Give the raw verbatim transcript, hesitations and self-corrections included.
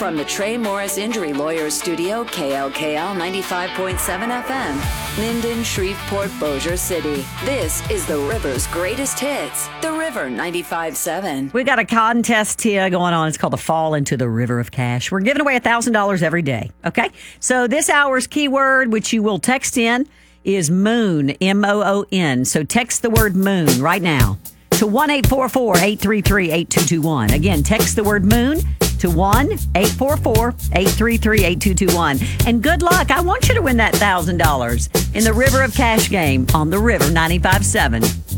From the Trey Morris Injury Lawyers Studio, K L K L ninety-five point seven F M, Minden, Shreveport, Bossier City. This is the River's greatest hits. The River ninety-five point seven. We got a contest here going on. It's called the Fall into the River of Cash. We're giving away one thousand dollars every day. Okay? So this hour's keyword, which you will text in, is moon, M O O N. So text the word moon right now to one eight four four, eight three three, eight two two one. Again, text the word moon to one eight four four, eight three three, eight two two one. And good luck. I want you to win that one thousand dollars in the River of Cash game on the River ninety-five point seven.